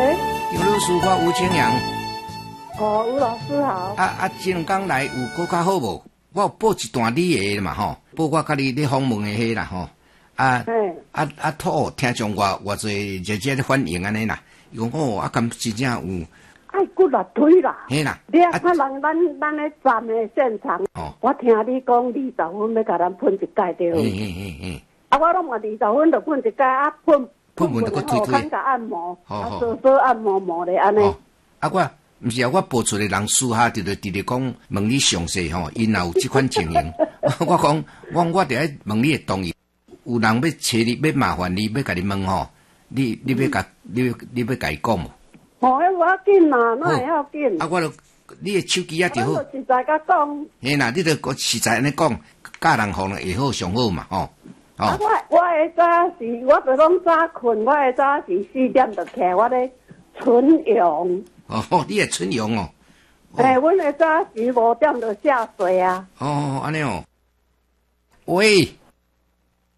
喂， 杨老师，我吴清阳。 哦，吴老师好。 这两天来有搁较好无？我有报一段你的嘛吼，报我甲你访问的迄啦吼。托听众偌侪热烈的反应安尼啦。伊讲哦，敢真正有。 爱骨力推啦。 嘿啦。 你啊，看人咱咧站的现场。哦。我听你讲20分要甲咱喷一届对。 嘿。 我拢嘛20分就喷一届喷就搁推。 看甲按摩，做按摩咧安尼。 我。毋是我报出的人私下直直讲问你详细吼，因若有即款情形，我讲我伫爱问你的同意。有人要找你，要麻烦你，要甲你问吼，你要甲你要甲伊讲无？ 哦，迄无要紧啦，那会要紧。 我就你的手机就好。 我实在甲讲。 嘿啦，你着实在安尼讲，教人互人会好上好嘛吼。 我会早时，我就拢早困，我会早时4点就起来，我咧春泳。 哦，你会春泳哦？ 阮会早时5点就下水啊。 安尼哦。喂。